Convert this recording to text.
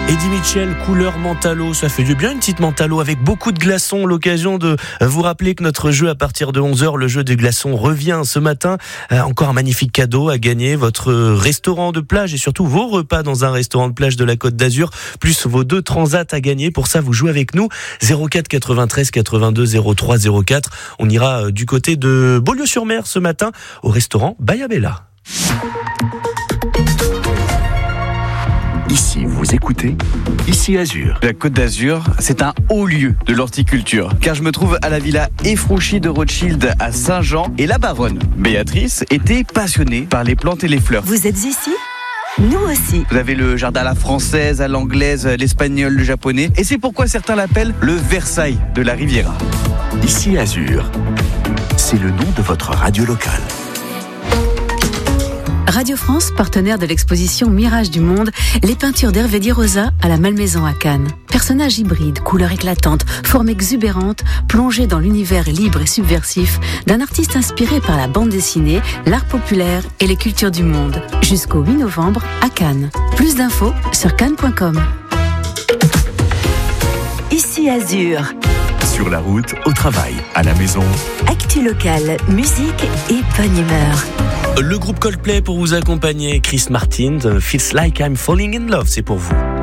Eddie Mitchell, couleur Mentalo, ça fait du bien une petite Mentalo avec beaucoup de glaçons. L'occasion de vous rappeler que notre jeu à partir de 11h, le jeu des glaçons revient ce matin. Encore un magnifique cadeau à gagner, votre restaurant de plage et surtout vos repas dans un restaurant de plage de la Côte d'Azur, plus vos 2 transats à gagner. Pour ça, vous jouez avec nous 04 93 82 03 04. On ira du côté de Beaulieu-sur-Mer ce matin au restaurant Bayabella. Ici, vous écoutez Ici Azur. La Côte d'Azur, c'est un haut lieu de l'horticulture, car je me trouve à la villa Efrouchi de Rothschild à Saint-Jean, et la baronne, Béatrice, était passionnée par les plantes et les fleurs. Vous êtes ici ? Nous aussi. Vous avez le jardin à la française, à l'anglaise, l'espagnol, le japonais, et c'est pourquoi certains l'appellent le Versailles de la Riviera. Ici Azur, c'est le nom de votre radio locale. Radio France, partenaire de l'exposition Mirage du Monde, les peintures d'Hervé Di Rosa à la Malmaison à Cannes. Personnages hybrides, couleurs éclatantes, formes exubérantes, plongés dans l'univers libre et subversif d'un artiste inspiré par la bande dessinée, l'art populaire et les cultures du monde. Jusqu'au 8 novembre à Cannes. Plus d'infos sur cannes.com. Ici Azur. Sur la route, au travail, à la maison. Actu locale, musique et bonne humeur. Le groupe Coldplay pour vous accompagner, Chris Martin, Feels Like I'm Falling in Love, c'est pour vous.